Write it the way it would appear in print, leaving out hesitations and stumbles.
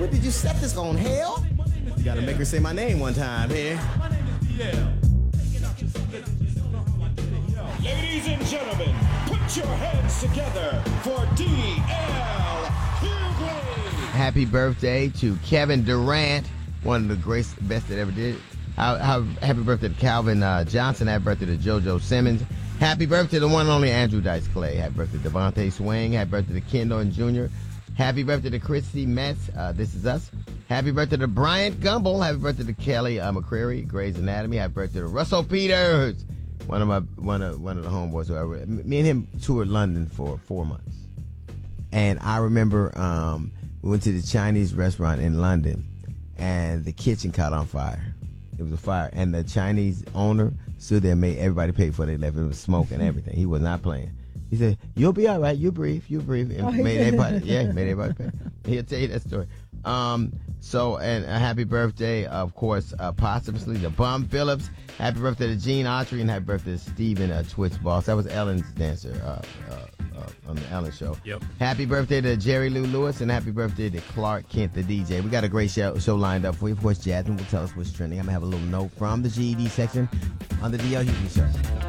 Where did you set this on, hell? You gotta make her say my name one time here. Ladies and gentlemen, put your hands together for D.L. Hughley. Happy birthday to Kevin Durant, one of the greatest, best that ever did. Happy birthday to Calvin Johnson. Happy birthday to JoJo Simmons. Happy birthday to the one and only Andrew Dice Clay. Happy birthday to Devontae Swing. Happy birthday to Ken Norton Jr. Happy birthday to Christy Metz. This is us. Happy birthday to Bryant Gumbel. Happy birthday to Kelly McCreary, Grey's Anatomy. Happy birthday to Russell Peters, one of the homeboys. Me and him toured London for 4 months, and I remember we went to the Chinese restaurant in London, and the kitchen caught on fire. It was a fire, and the Chinese owner stood there and made everybody pay for they left. It was smoke and everything. He was not playing. He said, "You'll be all right. You breathe. And made everybody pay. He'll tell you that story. And a happy birthday, of course, posthumously to Bum Phillips. Happy birthday to Gene Autry, and happy birthday to Stephen Twitch Boss. That was Ellen's dancer on the Ellen Show. Yep. Happy birthday to Jerry Lou Lewis, and happy birthday to Clark Kent, the DJ. We got a great show lined up for you. Of course, Jasmine will tell us what's trending. I'm going to have a little note from the GED section on the DL Hughley Show.